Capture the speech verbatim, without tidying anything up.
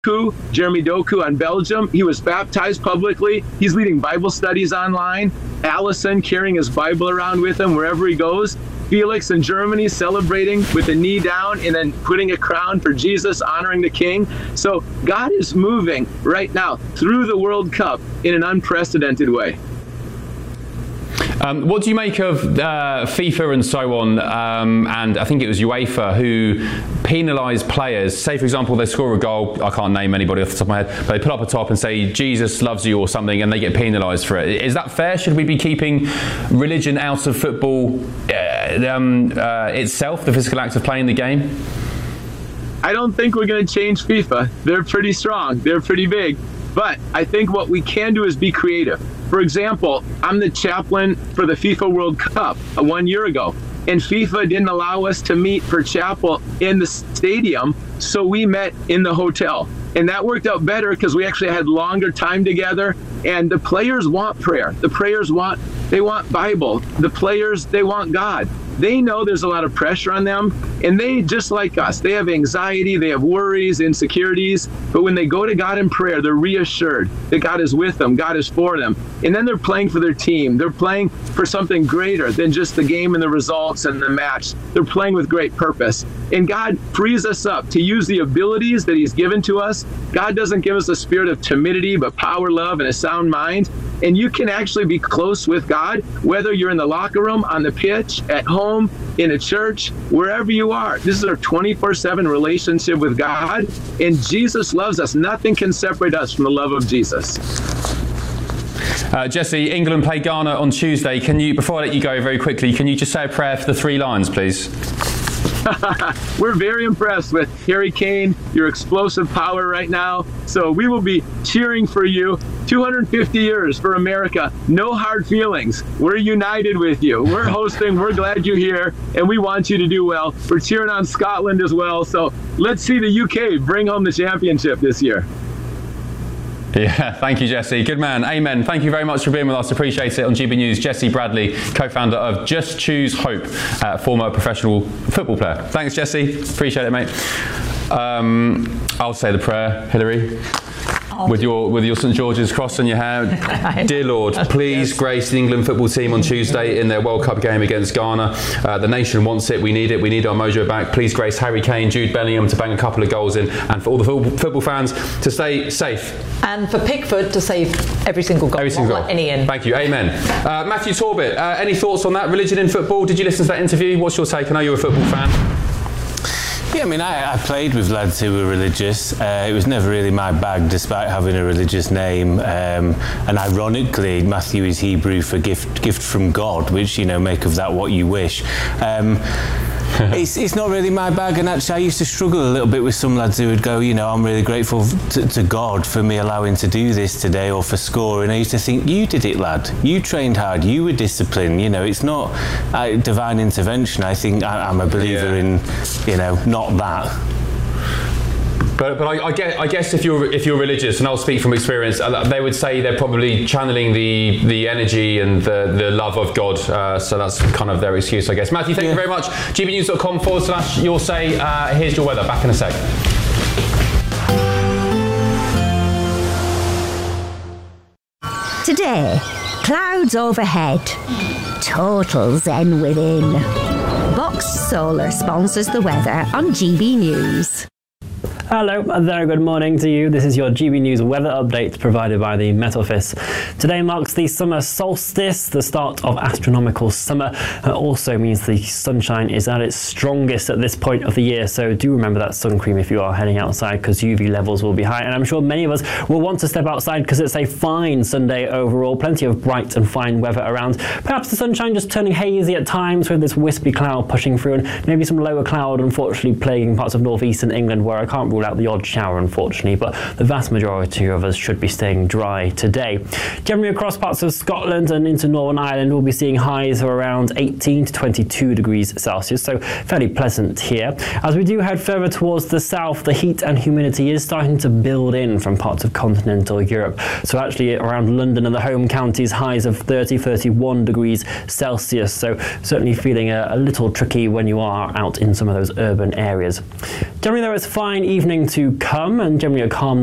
Doku, Jeremy Doku on Belgium. He was baptized publicly. He's leading Bible studies online. Allison carrying his Bible around with him wherever he goes. Felix in Germany celebrating with a knee down and then putting a crown for Jesus, honoring the King. So God is moving right now through the World Cup in an unprecedented way. Um, what do you make of uh, FIFA and so on, um, and I think it was UEFA, who penalise players? Say, for example, they score a goal, I can't name anybody off the top of my head, but they put up a top and say, Jesus loves you or something, and they get penalised for it. Is that fair? Should we be keeping religion out of football uh, um, uh, itself, the physical act of playing the game? I don't think we're going to change FIFA. They're pretty strong. They're pretty big. But I think what we can do is be creative. For example, I'm the chaplain for the FIFA World Cup uh, one year ago, and FIFA didn't allow us to meet for chapel in the stadium, so we met in the hotel. And that worked out better because we actually had longer time together, and the players want prayer. The players want, they want Bible. The players, they want God. They know there's a lot of pressure on them, and they, just like us, they have anxiety, they have worries, insecurities, but when they go to God in prayer, they're reassured that God is with them, God is for them, and then they're playing for their team. They're playing for something greater than just the game and the results and the match. They're playing with great purpose, and God frees us up to use the abilities that He's given to us. God doesn't give us a spirit of timidity, but power, love, and a sound mind. And you can actually be close with God, whether you're in the locker room, on the pitch, at home, in a church, wherever you are. This is our twenty-four seven relationship with God, and Jesus loves us. Nothing can separate us from the love of Jesus. Uh, Jesse, England play Ghana on Tuesday. Can you, before I let you go very quickly, can you just say a prayer for the Three Lions, please? We're very impressed with Harry Kane, your explosive power right now. So we will be cheering for you. two hundred fifty years for America. No hard feelings. We're united with you. We're hosting. We're glad you're here, and we want you to do well. We're cheering on Scotland as well. So let's see the U K bring home the championship this year. Yeah, thank you, Jesse. Good man. Amen. Thank you very much for being with us. Appreciate it on G B News. Jesse Bradley, co-founder of Just Choose Hope, uh, former professional football player. Thanks, Jesse. Appreciate it, mate. Um, I'll say the prayer, Hilary. With your with your St George's cross on your hand. Dear Lord, please yes. grace the England football team on Tuesday in their World Cup game against Ghana. Uh, the nation wants it. We need it. We need our mojo back. Please grace Harry Kane, Jude Bellingham to bang a couple of goals in, and for all the football, football fans to stay safe. And for Pickford to save every single goal. Every single goal. Any in. Thank you. Amen. Uh, Matthew Torbett, uh, any thoughts on that? Religion in football? Did you listen to that interview? What's your take? I know you're a football fan. Yeah, I mean, I, I played with lads who were religious. Uh, it was never really my bag, despite having a religious name. Um, and ironically, Matthew is Hebrew for gift, gift from God, which, you know, make of that what you wish. Um, it's, it's not really my bag, and actually I used to struggle a little bit with some lads who would go, you know, I'm really grateful to, to God for me allowing to do this today, or for scoring. I used to think, you did it, lad. You trained hard. You were disciplined. You know, it's not uh, divine intervention. I think I, I'm a believer yeah. in, you know, not that. But, but I, I, guess, I guess if you're if you're religious, and I'll speak from experience, they would say they're probably channeling the the energy and the, the love of God. Uh, so that's kind of their excuse, I guess. Matthew, thank yeah. you very much. G B news dot com forward slash your say. Uh, here's your weather. Back in a sec. Today, clouds overhead, total zen within. Box Solar sponsors the weather on G B News. Hello, a very good morning to you. This is your G B News weather update provided by the Met Office. Today marks the summer solstice, the start of astronomical summer. It also means the sunshine is at its strongest at this point of the year, so do remember that sun cream if you are heading outside, because U V levels will be high, and I'm sure many of us will want to step outside because it's a fine Sunday overall. Plenty of bright and fine weather around. Perhaps the sunshine just turning hazy at times with this wispy cloud pushing through, and maybe some lower cloud unfortunately plaguing parts of northeastern England, where I can't rule out the odd shower unfortunately, but the vast majority of us should be staying dry today. Generally across parts of Scotland and into Northern Ireland we'll be seeing highs of around eighteen to twenty-two degrees Celsius, so fairly pleasant here. As we do head further towards the south, the heat and humidity is starting to build in from parts of continental Europe, so actually around London and the home counties highs of thirty, thirty-one degrees Celsius, so certainly feeling a, a little tricky when you are out in some of those urban areas. Generally though, it's fine evening evening to come and generally a calm